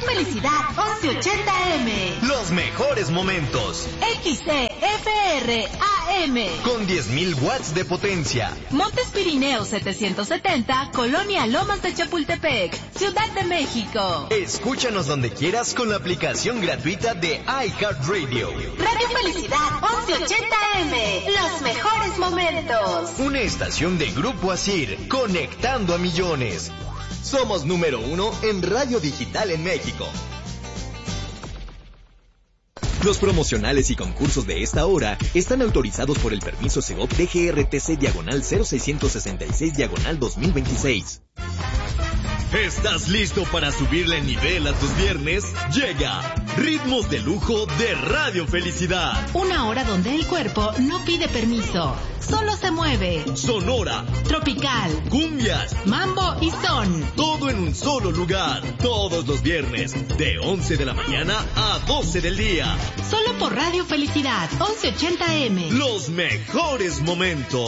Felicidad 1180M. Los mejores momentos. XCFR AM. Con 10.000 watts de potencia. Montes Pirineos 770, Colonia Lomas de Chapultepec, Ciudad de México. Escúchanos donde quieras con la aplicación gratuita de iHeartRadio. Radio Felicidad 1180M. Los mejores momentos. Una estación de Grupo Asir, conectando a millones. Somos número 1 en radio digital en México. Los promocionales y concursos de esta hora están autorizados por el permiso Segov DGRTC/0666/2026. ¿Estás listo para subirle nivel a tus viernes? Llega Ritmos de Lujo de Radio Felicidad. Una hora donde el cuerpo no pide permiso, solo se mueve. Sonora, tropical, cumbias, mambo y son. Todo en un solo lugar. Todos los viernes, de 11 de la mañana a 12 del día. Solo por Radio Felicidad 1180M. Los mejores momentos.